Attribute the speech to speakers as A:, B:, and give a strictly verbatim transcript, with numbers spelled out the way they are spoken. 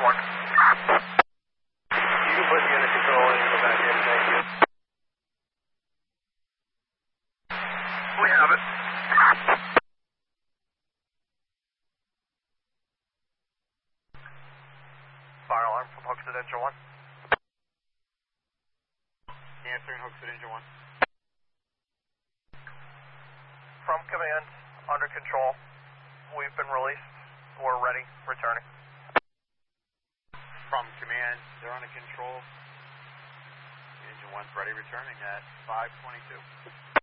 A: one. You can put unit control in and go back in, thank you. We have it. Fire alarm from Hooksett Engine one.
B: Answering Hooksett Engine one.
A: From command, under control. We've been released. We're ready, returning.
B: From command, they're under control. Engine one's ready, returning at five twenty-two.